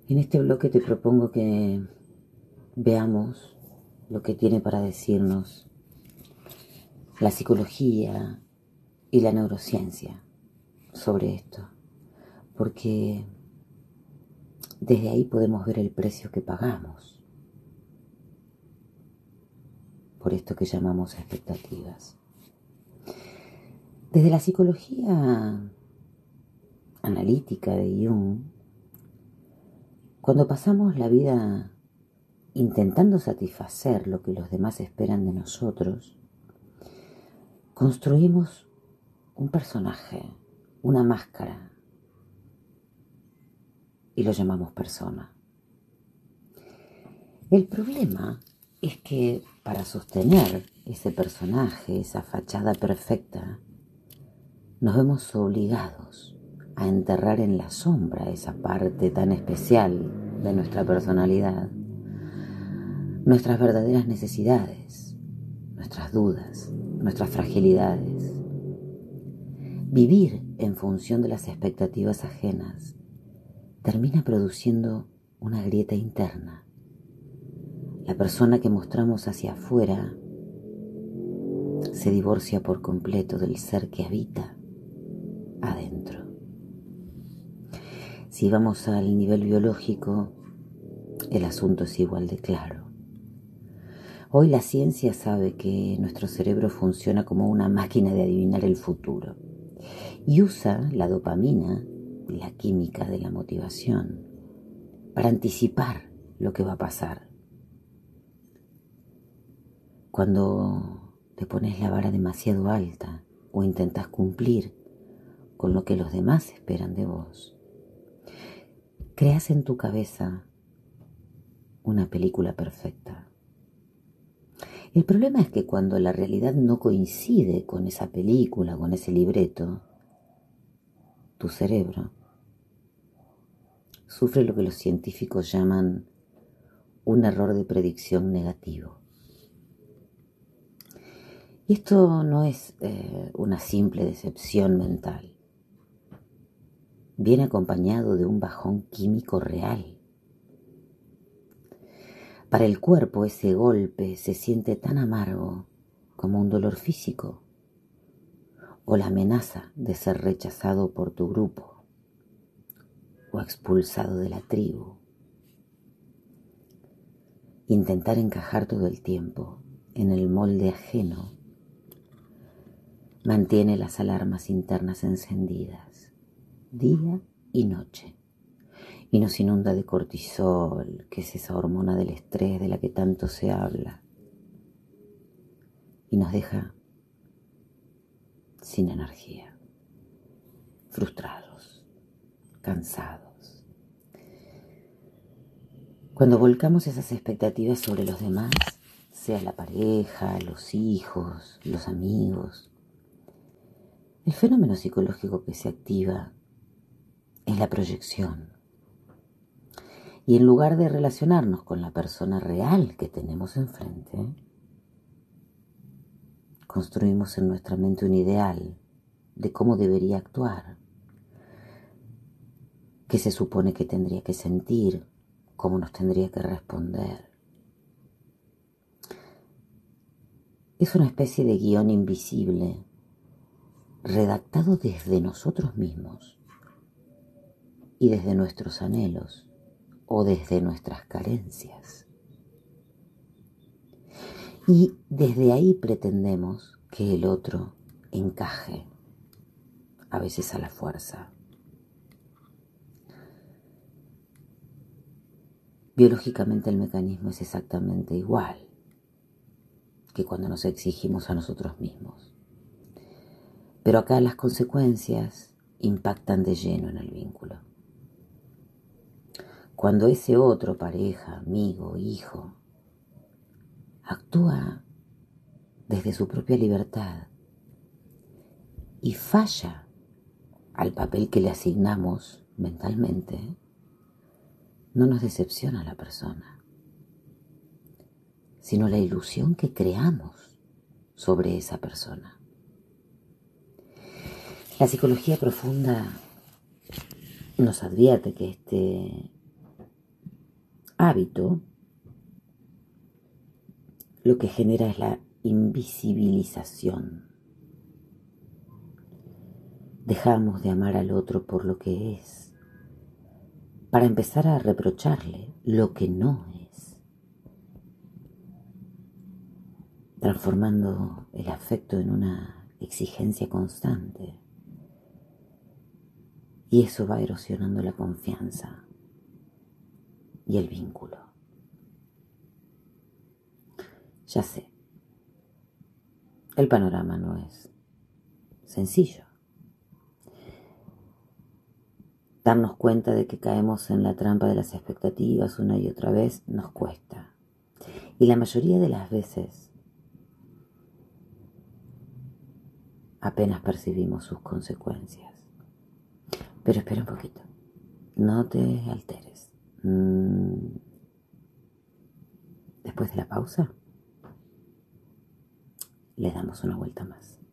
En este bloque te propongo que veamos lo que tiene para decirnos la psicología y la neurociencia sobre esto, porque desde ahí podemos ver el precio que pagamos por esto que llamamos expectativas. Desde la psicología analítica de Jung, cuando pasamos la vida intentando satisfacer lo que los demás esperan de nosotros, construimos un personaje, una máscara, y lo llamamos persona. El problema es que para sostener ese personaje, esa fachada perfecta, nos vemos obligados a enterrar en la sombra esa parte tan especial de nuestra personalidad, nuestras verdaderas necesidades, nuestras dudas, nuestras fragilidades. Vivir en función de las expectativas ajenas termina produciendo una grieta interna. La persona que mostramos hacia afuera se divorcia por completo del ser que habita adentro. Si vamos al nivel biológico, el asunto es igual de claro. Hoy la ciencia sabe que nuestro cerebro funciona como una máquina de adivinar el futuro y usa la dopamina, la química de la motivación, para anticipar lo que va a pasar. Cuando te pones la vara demasiado alta o intentas cumplir con lo que los demás esperan de vos, creas en tu cabeza una película perfecta. El problema es que cuando la realidad no coincide con esa película, con ese libreto, tu cerebro sufre lo que los científicos llaman un error de predicción negativo. Y esto no es una simple decepción mental. Viene acompañado de un bajón químico real. Para el cuerpo ese golpe se siente tan amargo como un dolor físico o la amenaza de ser rechazado por tu grupo o expulsado de la tribu. Intentar encajar todo el tiempo en el molde ajeno mantiene las alarmas internas encendidas día y noche y nos inunda de cortisol, que es esa hormona del estrés de la que tanto se habla, y nos deja sin energía, frustrados, cansados. Cuando volcamos esas expectativas sobre los demás, sea la pareja, los hijos, los amigos, el fenómeno psicológico que se activa es la proyección. Y en lugar de relacionarnos con la persona real que tenemos enfrente, construimos en nuestra mente un ideal de cómo debería actuar, qué se supone que tendría que sentir, cómo nos tendría que responder. Es una especie de guión invisible, redactado desde nosotros mismos y desde nuestros anhelos o desde nuestras carencias. Y desde ahí pretendemos que el otro encaje, a veces a la fuerza. Biológicamente el mecanismo es exactamente igual que cuando nos exigimos a nosotros mismos. Pero acá las consecuencias impactan de lleno en el vínculo. Cuando ese otro, pareja, amigo, hijo, actúa desde su propia libertad y falla al papel que le asignamos mentalmente, no nos decepciona la persona, sino la ilusión que creamos sobre esa persona. La psicología profunda nos advierte que este hábito lo que genera es la invisibilización. Dejamos de amar al otro por lo que es, para empezar a reprocharle lo que no es, transformando el afecto en una exigencia constante. Y eso va erosionando la confianza y el vínculo. Ya sé, el panorama no es sencillo. Darnos cuenta de que caemos en la trampa de las expectativas una y otra vez nos cuesta. Y la mayoría de las veces apenas percibimos sus consecuencias. Pero espera un poquito, no te alteres. Después de la pausa, le damos una vuelta más.